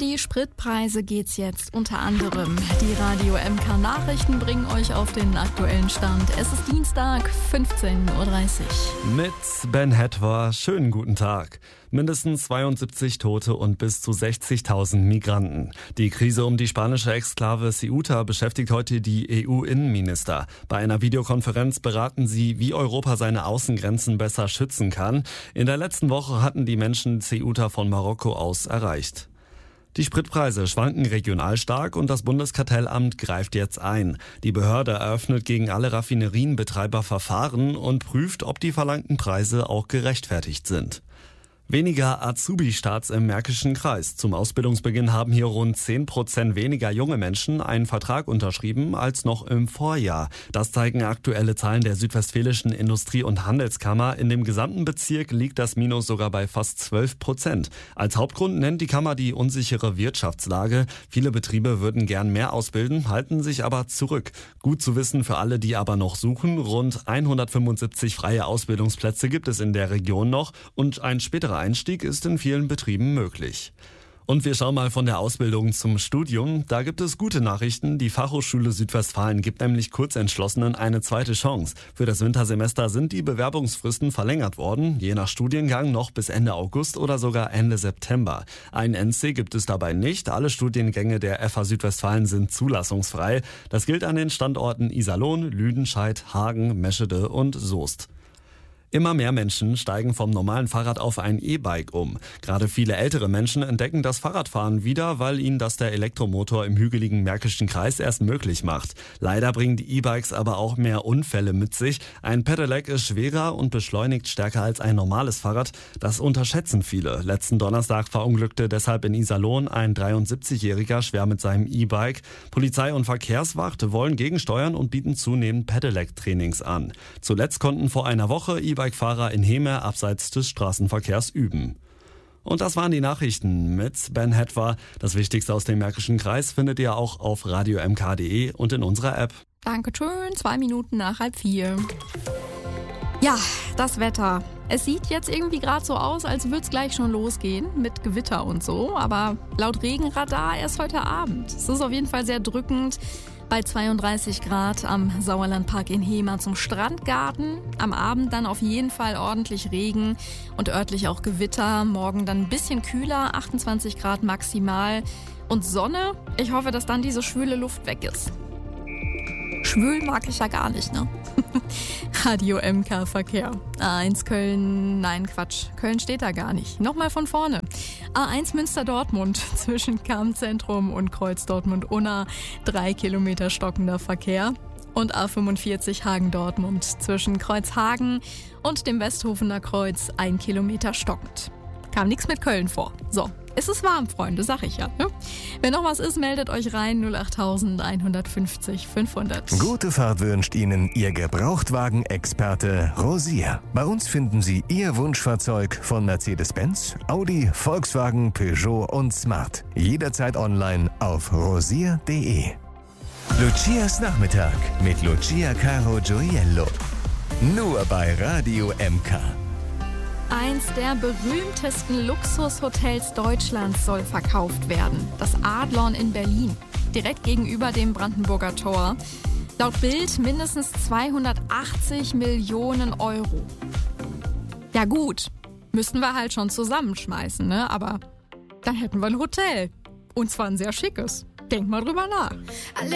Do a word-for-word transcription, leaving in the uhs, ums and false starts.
die Spritpreise geht's jetzt unter anderem. Die Radio M K Nachrichten bringen euch auf den aktuellen Stand. Es ist Dienstag, fünfzehn Uhr dreißig. Mit Ben Hetwer, schönen guten Tag. Mindestens zweiundsiebzig Tote und bis zu sechzigtausend Migranten. Die Krise um die spanische Exklave Ceuta beschäftigt heute die E U-Innenminister. Bei einer Videokonferenz beraten sie, wie Europa seine Außengrenzen besser schützen kann. In der letzten Woche hatten die Menschen Ceuta von Marokko aus erreicht. Die Spritpreise schwanken regional stark und das Bundeskartellamt greift jetzt ein. Die Behörde eröffnet gegen alle Raffinerienbetreiber Verfahren und prüft, ob die verlangten Preise auch gerechtfertigt sind. Weniger Azubi-Starts im Märkischen Kreis. Zum Ausbildungsbeginn haben hier rund zehn Prozent weniger junge Menschen einen Vertrag unterschrieben als noch im Vorjahr. Das zeigen aktuelle Zahlen der Südwestfälischen Industrie- und Handelskammer. In dem gesamten Bezirk liegt das Minus sogar bei fast zwölf Prozent. Als Hauptgrund nennt die Kammer die unsichere Wirtschaftslage. Viele Betriebe würden gern mehr ausbilden, halten sich aber zurück. Gut zu wissen für alle, die aber noch suchen. Rund hundertfünfundsiebzig freie Ausbildungsplätze gibt es in der Region noch und ein späterer Einstieg ist in vielen Betrieben möglich. Und wir schauen mal von der Ausbildung zum Studium. Da gibt es gute Nachrichten. Die Fachhochschule Südwestfalen gibt nämlich Kurzentschlossenen eine zweite Chance. Für das Wintersemester sind die Bewerbungsfristen verlängert worden, je nach Studiengang noch bis Ende August oder sogar Ende September. Ein N C gibt es dabei nicht. Alle Studiengänge der F H Südwestfalen sind zulassungsfrei. Das gilt an den Standorten Iserlohn, Lüdenscheid, Hagen, Meschede und Soest. Immer mehr Menschen steigen vom normalen Fahrrad auf ein E-Bike um. Gerade viele ältere Menschen entdecken das Fahrradfahren wieder, weil ihnen das der Elektromotor im hügeligen Märkischen Kreis erst möglich macht. Leider bringen die E-Bikes aber auch mehr Unfälle mit sich. Ein Pedelec ist schwerer und beschleunigt stärker als ein normales Fahrrad. Das unterschätzen viele. Letzten Donnerstag verunglückte deshalb in Iserlohn ein dreiundsiebzigjähriger schwer mit seinem E-Bike. Polizei und Verkehrswacht wollen gegensteuern und bieten zunehmend Pedelec-Trainings an. Zuletzt konnten vor einer Woche E-Bike Fahrer in Hemer abseits des Straßenverkehrs üben. Und das waren die Nachrichten mit Ben Hetwer. Das Wichtigste aus dem Märkischen Kreis findet ihr auch auf radio m k punkt d e und in unserer App. Dankeschön, zwei Minuten nach halb vier. Ja, das Wetter. Es sieht jetzt irgendwie gerade so aus, als würde es gleich schon losgehen mit Gewitter und so. Aber laut Regenradar erst heute Abend. Es ist auf jeden Fall sehr drückend. Bei zweiunddreißig Grad am Sauerlandpark in Hemer zum Strandgarten. Am Abend dann auf jeden Fall ordentlich Regen und örtlich auch Gewitter. Morgen dann ein bisschen kühler, achtundzwanzig Grad maximal. Und Sonne, ich hoffe, dass dann diese schwüle Luft weg ist. Schwül mag ich ja gar nicht, ne? Radio M K Verkehr. A eins Köln, nein Quatsch, Köln steht da gar nicht. Nochmal von vorne. A eins Münster-Dortmund zwischen Kammzentrum und Kreuz Dortmund-Unna, drei Kilometer stockender Verkehr. Und A fünfundvierzig Hagen-Dortmund zwischen Kreuzhagen und dem Westhofener Kreuz, ein Kilometer stockend. Kam nichts mit Köln vor. So, es ist warm, Freunde, sag ich ja. Ne? Wenn noch was ist, meldet euch rein, null acht eins fünfzig fünfhundert. Gute Fahrt wünscht Ihnen Ihr Gebrauchtwagen-Experte Rosier. Bei uns finden Sie Ihr Wunschfahrzeug von Mercedes-Benz, Audi, Volkswagen, Peugeot und Smart. Jederzeit online auf rosier punkt de. Lucias Nachmittag mit Lucia Caro Gioiello. Nur bei Radio M K. Eins der berühmtesten Luxushotels Deutschlands soll verkauft werden. Das Adlon in Berlin, direkt gegenüber dem Brandenburger Tor. Laut Bild mindestens zweihundertachtzig Millionen Euro. Ja gut, müssten wir halt schon zusammenschmeißen, ne? Aber dann hätten wir ein Hotel. Und zwar ein sehr schickes. Denk mal drüber nach.